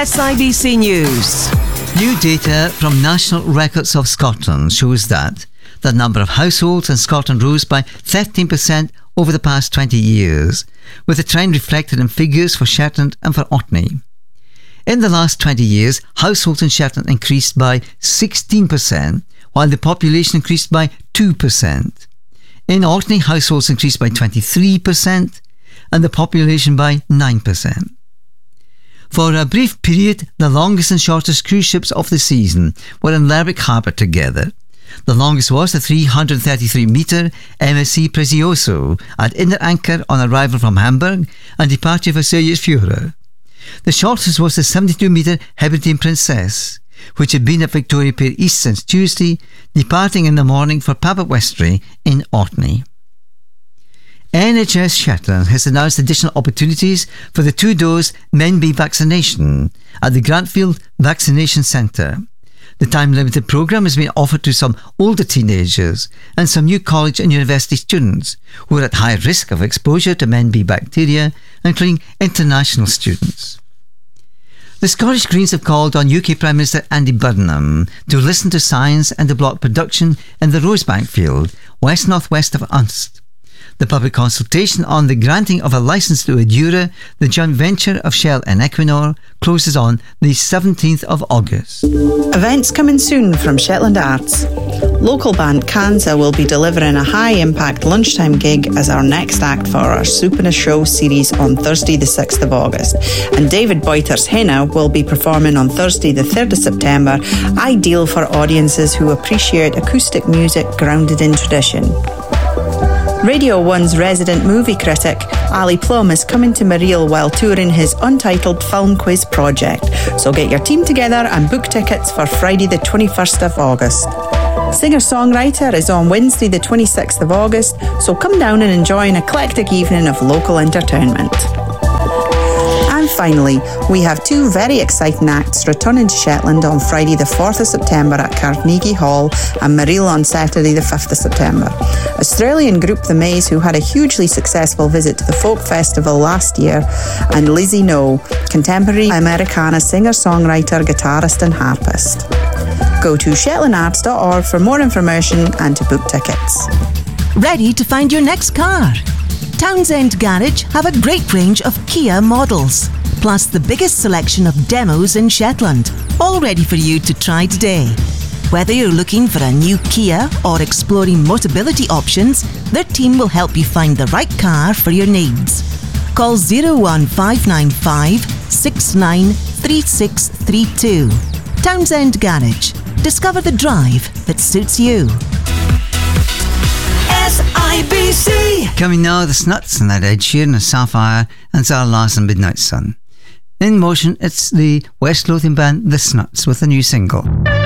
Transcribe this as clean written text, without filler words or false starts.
SIBC News. New data from National Records of Scotland shows that the number of households in Scotland rose by 13% over the past 20 years, with the trend reflected in figures for Shetland and for Orkney. In the last 20 years, households in Shetland increased by 16%, while the population increased by 2%. In Orkney, households increased by 23% and the population by 9%. For a brief period, the longest and shortest cruise ships of the season were in Lerwick Harbour together. The longest was the 333-metre MSC Prezioso at inner anchor on arrival from Hamburg and departure for Seyers-Feurer. The shortest was the 72-metre Hebridean Princess, which had been at Victoria Pier East since Tuesday, departing in the morning for Pabbot Westray in Orkney. NHS Shetland has announced additional opportunities for the 2-dose MenB vaccination at the Grantfield Vaccination Centre. The time-limited programme has been offered to some older teenagers and some new college and university students who are at high risk of exposure to MenB bacteria, including international students. The Scottish Greens have called on UK Prime Minister Andy Burnham to listen to science and to block production in the Rosebank field, west-northwest of Unst. The public consultation on the granting of a licence to Adura, the joint venture of Shell and Equinor, closes on the 17th of August. Events coming soon from Shetland Arts. Local band Kanza will be delivering a high-impact lunchtime gig as our next act for our Soup in a Show series on Thursday the 6th of August. And David Boyter's Henna will be performing on Thursday the 3rd of September, ideal for audiences who appreciate acoustic music grounded in tradition. Radio 1's resident movie critic, Ali Plum, is coming to Mareel while touring his untitled film quiz project. So get your team together and book tickets for Friday the 21st of August. Singer-songwriter is on Wednesday the 26th of August, so come down and enjoy an eclectic evening of local entertainment. And finally, we have 2 very exciting acts returning to Shetland on Friday the 4th of September at Carnegie Hall and Mareel on Saturday the 5th of September. Australian group The Maze, who had a hugely successful visit to the Folk Festival last year, and Lizzie No, contemporary Americana singer-songwriter, guitarist and harpist. Go to shetlandarts.org for more information and to book tickets. Ready to find your next car? Townsend Garage have a great range of Kia models, plus the biggest selection of demos in Shetland, all ready for you to try today. Whether you're looking for a new Kia or exploring Motability options, their team will help you find the right car for your needs. Call 01595 693632. Townsend Garage. Discover the drive that suits you. SIBC. Coming now, the Snuts and that Ed Sheeran and Sapphire and Zara Larsson, Midnight Sun. In motion, it's the West Lothian band The Snuts with a new single.